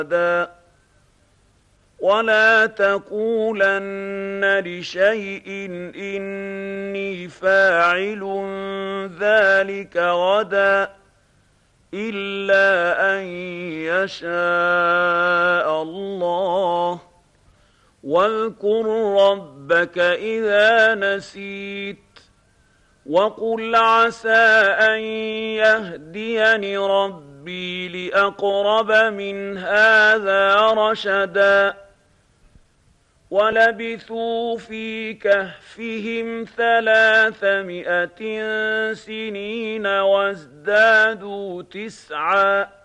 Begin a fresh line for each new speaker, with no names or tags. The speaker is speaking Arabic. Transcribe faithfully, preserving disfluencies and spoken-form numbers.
ولا تقولن لشيء إني فاعل ذلك غدا إلا أن يشاء الله واذكر ربك إذا نسيت وقل عسى أن يهديني ربي لأقرب من هذا رشدا ولبثوا في كهفهم ثلاثمائة سنين وازدادوا تسعا